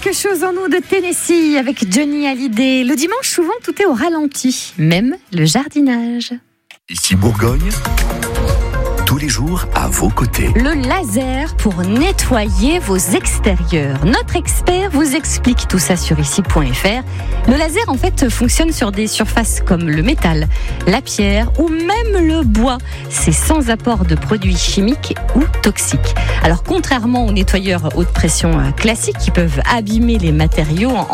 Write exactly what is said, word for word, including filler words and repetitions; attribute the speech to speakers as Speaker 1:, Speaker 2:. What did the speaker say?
Speaker 1: Quelque chose en nous de Tennessee avec Johnny Hallyday. Le dimanche, souvent, tout est au ralenti, même le jardinage.
Speaker 2: Ici Bourgogne, tous les jours à vos côtés.
Speaker 1: Le laser pour nettoyer vos extérieurs. Notre expert vous explique tout ça sur ici point f r. Le laser, en fait, fonctionne sur des surfaces comme le métal, la pierre ou même le bois. C'est sans apport de produits chimiques ou toxiques. Alors, contrairement aux nettoyeurs haute pression classiques qui peuvent abîmer les matériaux en